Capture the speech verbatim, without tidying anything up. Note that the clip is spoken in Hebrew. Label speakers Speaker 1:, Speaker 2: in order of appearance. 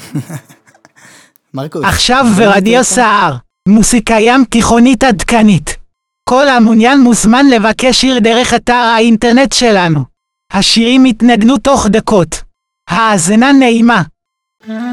Speaker 1: מרקוס.
Speaker 2: עכשיו ורדיו סער, מוסיקה ים תיכונית עדכנית. כל המעוניין מוזמן לבקש שיר דרך אתר האינטרנט שלנו. השירים יתנגנו תוך דקות. האזנה נעימה.